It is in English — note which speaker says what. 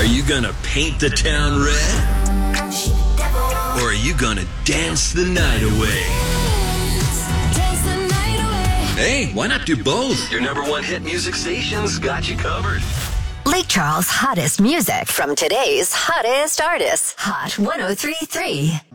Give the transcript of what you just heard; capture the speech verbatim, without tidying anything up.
Speaker 1: you gonna paint the town red? Or are you gonna dance the night away? Hey, why not do both? Your number one hit music station's got you covered.
Speaker 2: Lake Charles' hottest music from today's hottest artists. Hot one oh three point three.